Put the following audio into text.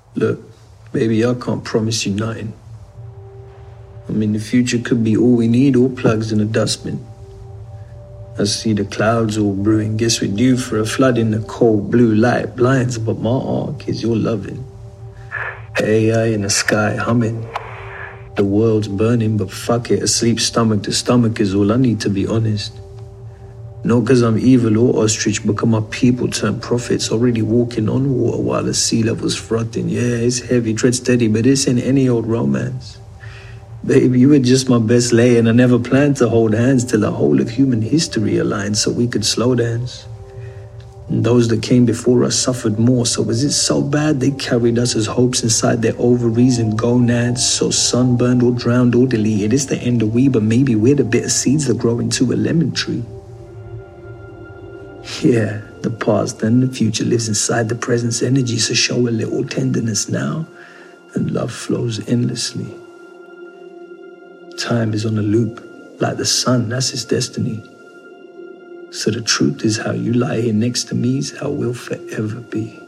Look, baby, I can't promise you nothing. I mean, the future could be all we need, all plugs in a dustbin. I see the clouds all brewing. Guess we're due for a flood in the cold blue light blinds, but my arc is your loving. AI in the sky humming. The world's burning, but fuck it, asleep stomach to stomach is all I need, to be honest. Not cause I'm evil or ostrich, because my people turn prophets, already walking on water while the sea level's frothing. Yeah, it's heavy, tread steady, but this ain't any old romance. Baby, you were just my best lay, and I never planned to hold hands till the whole of human history aligned so we could slow dance. And those that came before us suffered more, so was it so bad they carried us as hopes inside their ovaries and gonads, so sunburned or drowned or deleted? It's the end of we, but maybe we're the bitter seeds that grow into a lemon tree. Yeah, the past and the future lives inside the present's energy, so show a little tenderness now, and love flows endlessly. Time is on a loop, like the sun, that's its destiny. So the truth is, how you lie here next to me is how we'll forever be.